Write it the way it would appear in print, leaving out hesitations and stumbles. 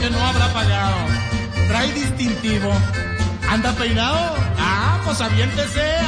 que no habrá pagado. Trae distintivo. ¿Anda peinado? Ah, pues aviéntese.